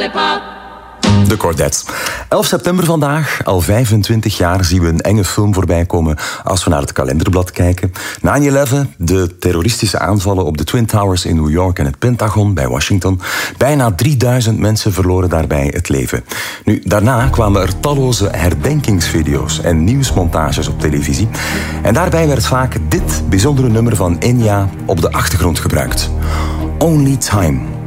lollipop. De Chordettes. 11 september vandaag, al 25 jaar zien we een enge film voorbij komen als we naar het kalenderblad kijken. 9/11, de terroristische aanvallen op de Twin Towers in New York en het Pentagon bij Washington. Bijna 3000 mensen verloren daarbij het leven. Nu, daarna kwamen er talloze herdenkingsvideo's en nieuwsmontages op televisie. En daarbij werd vaak dit bijzondere nummer van Enya op de achtergrond gebruikt. Only Time.